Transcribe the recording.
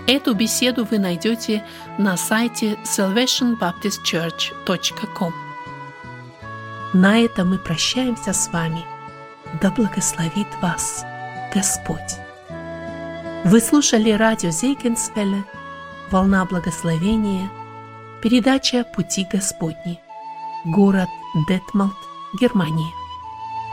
Эту беседу вы найдете на сайте salvationbaptistchurch.com. На этом мы прощаемся с вами. Да благословит вас Господь. Вы слушали радио Зейгенсвелле, «Волна благословения», передача «Пути Господни», город Детмолд, Германия.